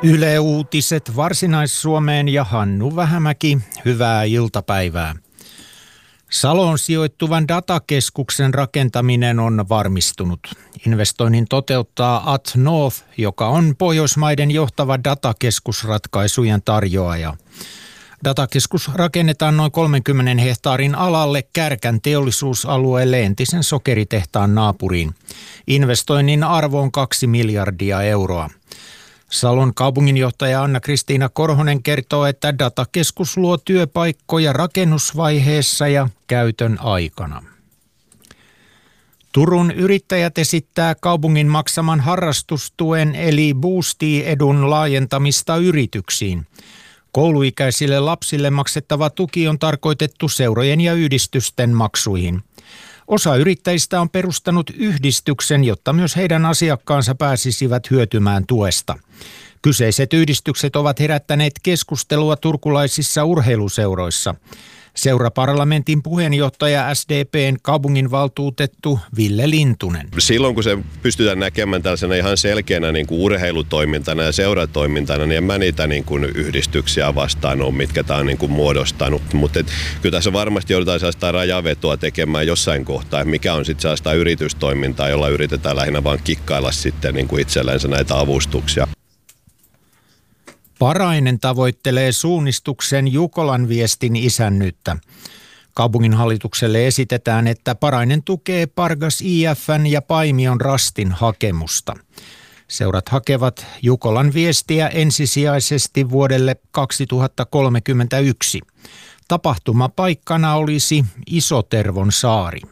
Yle Uutiset Varsinais-Suomeen ja Hannu Vähämäki, hyvää iltapäivää. Saloon sijoittuvan datakeskuksen rakentaminen on varmistunut. Investoinnin toteuttaa atNorth, joka on Pohjoismaiden johtava datakeskusratkaisujen tarjoaja. Datakeskus rakennetaan noin 30 hehtaarin alalle Kärkän teollisuusalueelle entisen sokeritehtaan naapuriin. Investoinnin arvo on 2 miljardia euroa. Salon kaupunginjohtaja Anna-Kristiina Korhonen kertoo, että datakeskus luo työpaikkoja rakennusvaiheessa ja käytön aikana. Turun yrittäjät esittää kaupungin maksaman harrastustuen eli Boosty-edun laajentamista yrityksiin. Kouluikäisille lapsille maksettava tuki on tarkoitettu seurojen ja yhdistysten maksuihin. Osa yrittäjistä on perustanut yhdistyksen, jotta myös heidän asiakkaansa pääsisivät hyötymään tuesta. Kyseiset yhdistykset ovat herättäneet keskustelua turkulaisissa urheiluseuroissa. Seuraparlamentin puheenjohtaja SDP:n kaupunginvaltuutettu Ville Lintunen. Silloin kun se pystytään näkemään tällaisena ihan selkeänä niin kuin urheilutoimintana ja seuratoimintana, niin en mä niitä niin kuin yhdistyksiä vastaan ole, mitkä tämä on niin kuin muodostanut. Mutta kyllä tässä varmasti joudutaan sellaista rajavetoa tekemään jossain kohtaa, mikä on sitten sellaista yritystoimintaa, jolla yritetään lähinnä vaan kikkailla sitten niin kuin itsellensä näitä avustuksia. Parainen tavoittelee suunnistuksen Jukolan viestin isännyyttä. Kaupunginhallitukselle esitetään, että Parainen tukee Pargas IF:n ja Paimion Rastin hakemusta. Seurat hakevat Jukolan viestiä ensisijaisesti vuodelle 2031. Tapahtumapaikkana olisi Isotervon saari.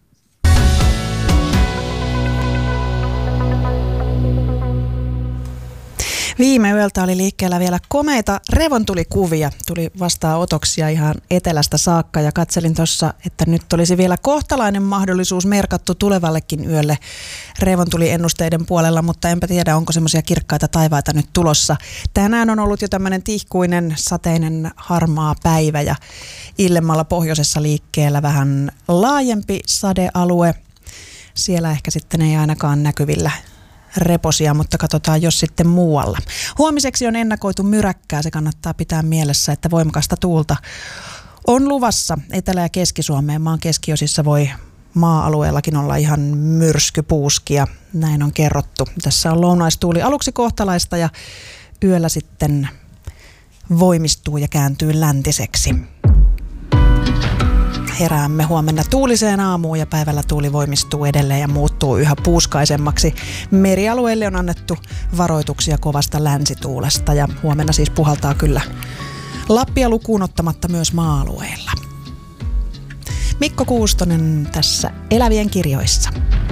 Viime yöltä oli liikkeellä vielä komeita revontulikuvia. Tuli vastaanotoksia ihan etelästä saakka ja katselin tuossa, että nyt olisi vielä kohtalainen mahdollisuus merkattu tulevallekin yölle revontuliennusteiden puolella, mutta enpä tiedä, onko semmoisia kirkkaita taivaita nyt tulossa. Tänään on ollut jo tämmöinen tihkuinen, sateinen, harmaa päivä ja illemmalla pohjoisessa liikkeellä vähän laajempi sadealue. Siellä ehkä sitten ei ainakaan näkyvillä reposia, mutta katsotaan jos sitten muualla. Huomiseksi on ennakoitu myräkkää. Se kannattaa pitää mielessä, että voimakasta tuulta on luvassa Etelä- ja Keski-Suomeen. Maan keskiosissa voi maa-alueellakin olla ihan myrskypuuskia. Näin on kerrottu. Tässä on lounaistuuli aluksi kohtalaista ja yöllä sitten voimistuu ja kääntyy läntiseksi. Heräämme huomenna tuuliseen aamuun ja päivällä tuuli voimistuu edelleen ja muuttuu yhä puuskaisemmaksi. Merialueille on annettu varoituksia kovasta länsituulesta ja huomenna siis puhaltaa kyllä Lappia lukuun ottamatta myös maa-alueilla. Mikko Kuustonen tässä Elävien kirjoissa.